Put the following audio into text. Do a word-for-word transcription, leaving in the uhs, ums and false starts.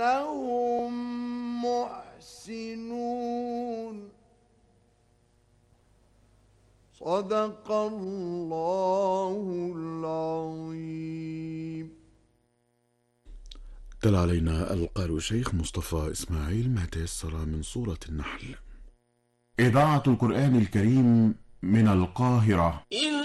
إنهم محسنون. صدق الله العظيم. تلا علينا القارئ الشيخ مصطفى إسماعيل ما تيسر من سورة النحل. إذاعة القرآن الكريم من القاهرة.